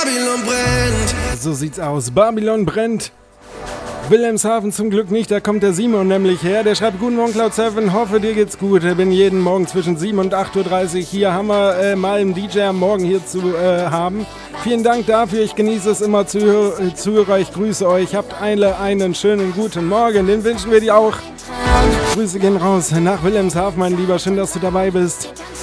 Babylon brennt. So sieht's aus. Babylon brennt. Wilhelmshaven zum Glück nicht, da kommt der Simon nämlich her. Der schreibt: Guten Morgen Cloud 7, hoffe dir geht's gut. Ich bin jeden Morgen zwischen 7 und 8.30 Uhr hier. Hammer, mal einen DJ am Morgen hier zu haben. Vielen Dank dafür, ich genieße es immer Zuhörer. Ich grüße euch. Habt einen schönen guten Morgen, den wünschen wir dir auch. Grüße gehen raus nach Wilhelmshaven, mein Lieber. Schön, dass du dabei bist.